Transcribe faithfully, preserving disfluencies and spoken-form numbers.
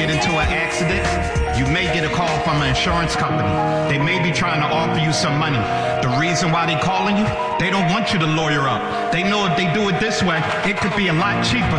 get into an accident, you may get a call from an insurance company. They may be trying to offer you some money. The reason why they calling you, they don't want you to lawyer up. They know if they do it this way, it could be a lot cheaper